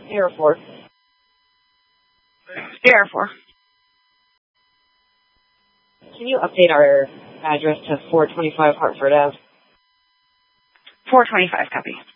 Air 4. Air 4. Can you update our address to 425 Hartford Ave? 425, copy.